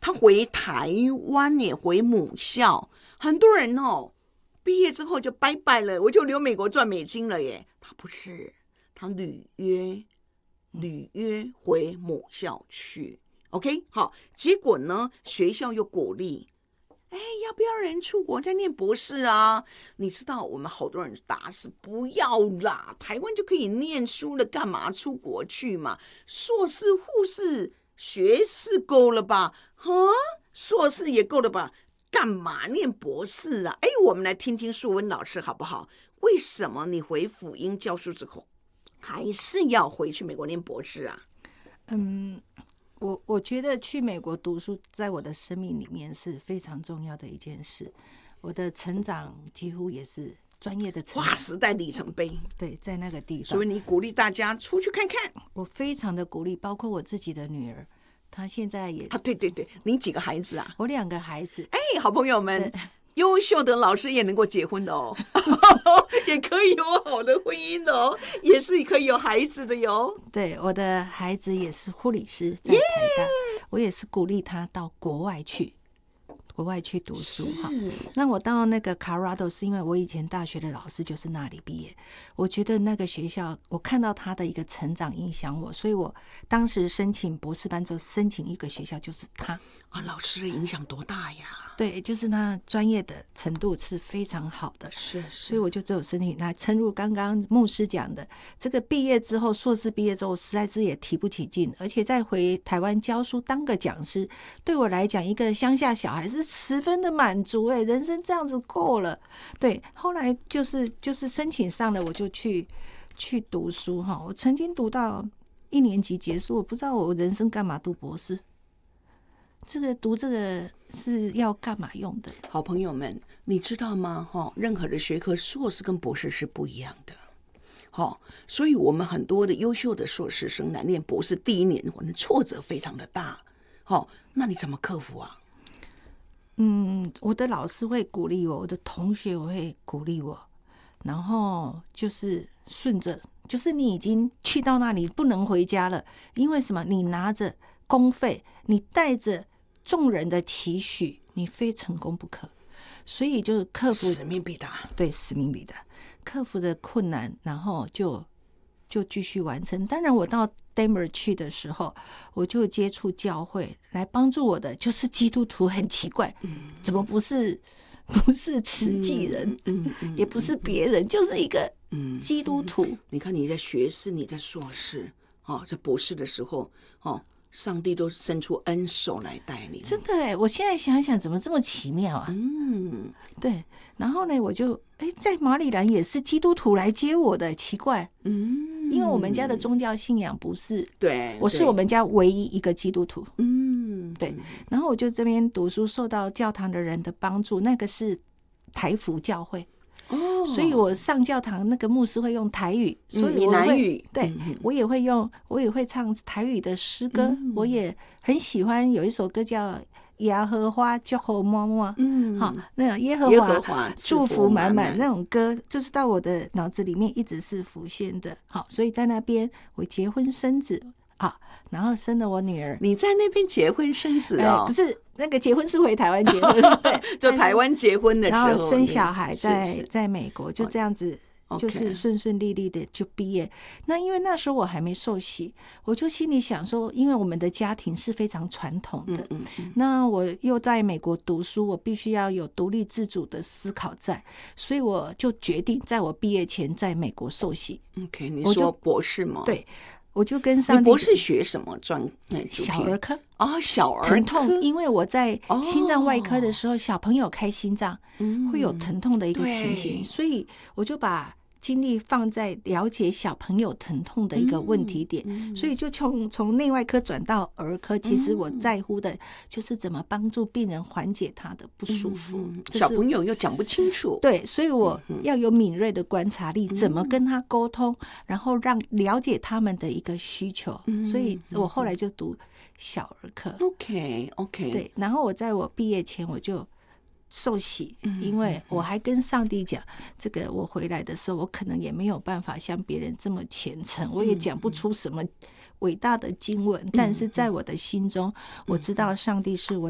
他回台湾也回母校，很多人毕业之后就拜拜了，我就留美国赚美金了耶。他不是，他履约回母校去。OK， 好，结果呢，学校又鼓励，要不要人出国再念博士啊？你知道我们好多人答是不要啦，台湾就可以念书了，干嘛出国去嘛？硕士、护士、学士够了吧？硕士也够了吧？干嘛念博士啊？我们来听听淑温老师好不好？为什么你回辅英教书之后，还是要回去美国念博士啊？ 我觉得去美国读书，在我的生命里面是非常重要的一件事。我的成长几乎也是专业的成长， 划时代里程碑。 对，在那个地方， 所以你鼓励大家出去看看。 我非常的鼓励，包括我自己的女儿，她现在也对，您几个孩子啊？ 我2个孩子。 好朋友们，优秀的老师也能够结婚的哦，也可以有好的婚姻的哦，也是可以有孩子的哟。 对，我的孩子也是护理师，在台大，我也是鼓励他到国外去读书哈。那我到那个 Colorado 是因为我以前大学的老师就是那里毕业，我觉得那个学校我看到他的一个成长影响我，所以我当时申请博士班之后申请一个学校就是他老师的影响多大呀？ 对，就是他专业的程度是非常好的， 是， 所以我就只有申请他。诚如刚刚牧师讲的，这个毕业之后，硕士毕业之后，实在是也提不起劲，而且再回台湾教书当个讲师，对我来讲，一个乡下小孩是十分的满足，人生这样子够了。对，后来就是申请上了，我就去读书哈。我曾经读到1年级结束，我不知道我人生干嘛读博士。读这个是要干嘛用的？ 好朋友们，你知道吗？任何的学科，硕士跟博士是不一样的。所以我们很多的优秀的硕士生来念博士，第1年可能挫折非常的大。那你怎么克服啊？ 我的老师会鼓励我，我的同学我会鼓励我，然后就是顺着，就是你已经去到那里不能回家了，因为什么？你拿着公费，你带着众人的期许，你非成功不可，所以就克服使命必达。 对，使命必达，克服的困难，然后就继续完成。当然我到 Denver 去的时候，我就接触教会，来帮助我的就是基督徒。很奇怪，怎么不是慈济人，也不是别人，就是一个基督徒。 你看你在学士，你在硕士，在博士的时候，上帝都伸出恩手来带你。 真的我现在想想怎么这么奇妙啊。对，然后呢我就在马里兰也是基督徒来接我的，奇怪。因为我们家的宗教信仰不是， 对， 我是我们家唯一一个基督徒。对，然后我就这边读书，受到教堂的人的帮助，那个是台福教会。所以我上教堂那个牧师会用台语，所以我闽语， 对，我也会唱台语的诗歌，我也很喜欢有一首歌叫耶和华祝福满满，那种耶和华祝福满满那种歌，就是到我的脑子里面一直是浮现的。好，所以在那边我结婚生子。然后生了我女儿。 你在那边结婚生子不是那个结婚是回台湾结婚，对， 就台湾结婚的时候， 然后生小孩在美国，就这样子，就是顺顺利利的就毕业。那因为那时候我还没受洗，我就心里想说，因为我们的家庭是非常传统的，那我又在美国读书，我必须要有独立自主的思考在，所以我就决定在我毕业前在美国受洗。 OK， 你说博士吗？ 对。我就跟上帝。 你博士学什么专？ 小儿科小儿科疼痛，因为我在心脏外科的时候，小朋友开心脏会有疼痛的一个情形，所以我就把精力放在了解小朋友疼痛的一个问题点，所以就从内外科转到儿科。其实我在乎的就是怎么帮助病人缓解他的不舒服。 小朋友又讲不清楚， 对，所以我要有敏锐的观察力，怎么跟他沟通，然后了解他们的一个需求。所以我后来就读小儿科。 OK， 对，然后我在我毕业前我就受洗，因为我还跟上帝讲，这个我回来的时候，我可能也没有办法像别人这么虔诚，我也讲不出什么伟大的经文，但是在我的心中，我知道上帝是我